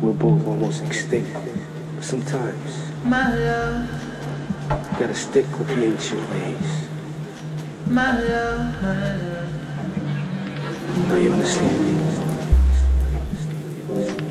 we're both almost extinct. But sometimes, My love, you gotta stick with the ancient ways. my love, my love. Now you understand me?